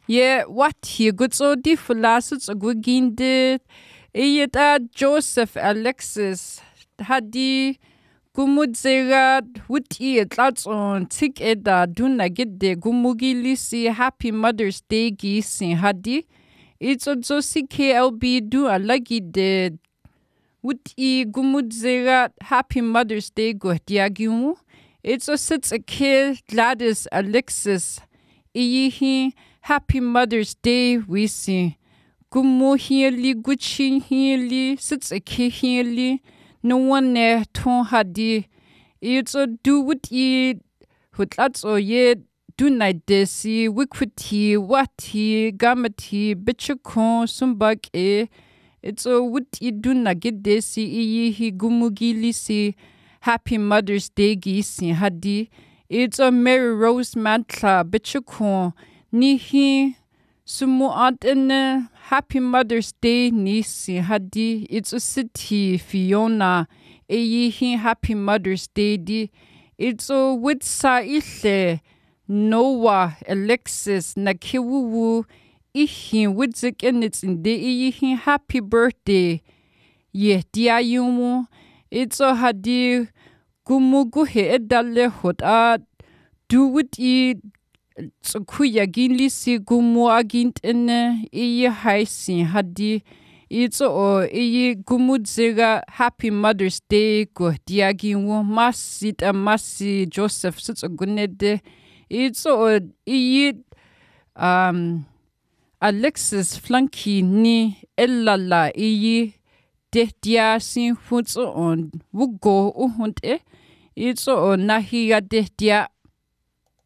Yeah, what he good so di fulasits a guginde. Iyeta Joseph Alexis hadi gumudzera wuti tlats on tik eda duna gidde gumugilisi Happy Mother's Day gisin hadi. It's also CKLB do a lagi de wuti gumudzera Happy Mother's Day go diagimu. It's also sits a kid Gladys Alexis. Iyihi Happy Mother's Day we see. Gumu hieli gucci hieli sits a ki hieli no one ne ton hadi. It's a do what ye hutlats or ye do night desi wikuti wati gamati bitchakon sumbak e. It's a what ye do na get desi ihi gumugili si Happy Mother's Day gisi hadi. It's a Mary Rose Mantla bitchakon nihi sumu antene Happy Mother's Day nisi hadi. It's a city Fiona eyihi Happy Mother's Day di. It's a witsa ile Noah Alexis nakiwu ihi witzik and it's in de eyihi happy birthday ye diayumu. It's a hadi gumugu he edale hot a do what ye kuya ginli si gumu agint ene iye haisi hadi. It's o iye gumudzega Happy Mother's Day go diaginwo masit a masi Joseph sits a gunede. It's o iye Alexis Flanky ni elala iye de dia sin futso on wugo uhunte. It's o nahiya de dia